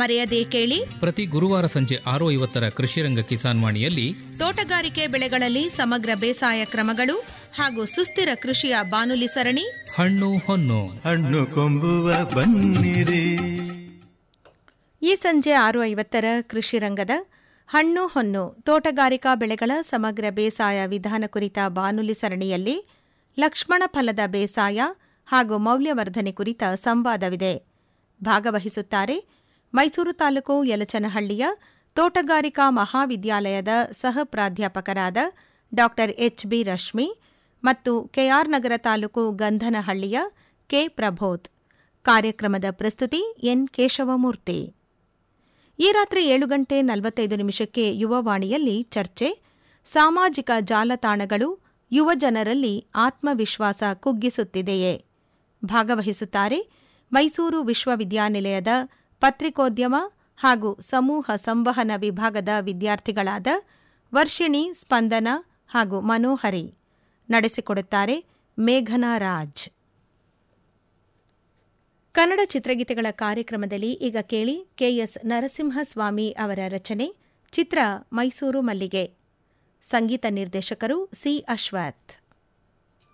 ಮರೆಯದೇ ಕೇಳಿ ಪ್ರತಿ ಗುರುವಾರ ಸಂಜೆ 6:50 ಕೃಷಿರಂಗ ಕಿಸಾನ್ ವಾಣಿಯಲ್ಲಿ ತೋಟಗಾರಿಕೆ ಬೆಳೆಗಳಲ್ಲಿ ಸಮಗ್ರ ಬೇಸಾಯ ಕ್ರಮಗಳು ಹಾಗೂ ಸುಸ್ಥಿರ ಕೃಷಿಯ ಬಾನುಲಿ ಸರಣಿ ಹಣ್ಣು ಹೊನ್ನು. ಹಣ್ಣು ಕೊಂಬುವ ಬನ್ನಿರಿ. ಈ ಸಂಜೆ 6:50 ಕೃಷಿರಂಗದ ಹಣ್ಣು ಹೊನ್ನು ತೋಟಗಾರಿಕಾ ಬೆಳೆಗಳ ಸಮಗ್ರ ಬೇಸಾಯ ವಿಧಾನ ಕುರಿತ ಬಾನುಲಿ ಸರಣಿಯಲ್ಲಿ ಲಕ್ಷ್ಮಣ ಫಲದ ಬೇಸಾಯ ಹಾಗೂ ಮೌಲ್ಯವರ್ಧನೆ ಕುರಿತ ಸಂವಾದವಿದೆ. ಭಾಗವಹಿಸುತ್ತಾರೆ ಮೈಸೂರು ತಾಲೂಕು ಯಲಚನಹಳ್ಳಿಯ ತೋಟಗಾರಿಕಾ ಮಹಾವಿದ್ಯಾಲಯದ ಸಹ ಪ್ರಾಧ್ಯಾಪಕರಾದ ಡಾ ಎಚ್.ಬಿ. ರಶ್ಮಿ ಮತ್ತು ಕೆಆರ್ ನಗರ ತಾಲೂಕು ಗಂಧನಹಳ್ಳಿಯ ಕೆ. ಪ್ರಬೋಧ್. ಕಾರ್ಯಕ್ರಮದ ಪ್ರಸ್ತುತಿ ಎನ್. ಕೇಶವಮೂರ್ತಿ. ಈ ರಾತ್ರಿ 7:45 ಯುವವಾಣಿಯಲ್ಲಿ ಚರ್ಚೆ ಸಾಮಾಜಿಕ ಜಾಲತಾಣಗಳು ಯುವಜನರಲ್ಲಿ ಆತ್ಮವಿಶ್ವಾಸ ಕುಗ್ಗಿಸುತ್ತಿದೆಯೇ? ಭಾಗವಹಿಸುತ್ತಾರೆ ಮೈಸೂರು ವಿಶ್ವವಿದ್ಯಾನಿಲಯದ ಪತ್ರಿಕೋದ್ಯಮ ಹಾಗೂ ಸಮೂಹ ಸಂವಹನ ವಿಭಾಗದ ವಿದ್ಯಾರ್ಥಿಗಳಾದ ವರ್ಷಿಣಿ, ಸ್ಪಂದನ ಹಾಗೂ ಮನೋಹರಿ. ನಡೆಸಿಕೊಡುತ್ತಾರೆ ಮೇಘನಾ ರಾಜ್. ಕನ್ನಡ ಚಿತ್ರಗೀತೆಗಳ ಕಾರ್ಯಕ್ರಮದಲ್ಲಿ ಈಗ ಕೇಳಿ ಕೆಎಸ್ ನರಸಿಂಹಸ್ವಾಮಿ ಅವರ ರಚನೆ. ಚಿತ್ರ ಮೈಸೂರು ಮಲ್ಲಿಗೆ. ಸಂಗೀತ ನಿರ್ದೇಶಕರು ಸಿ. ಅಶ್ವಥ್.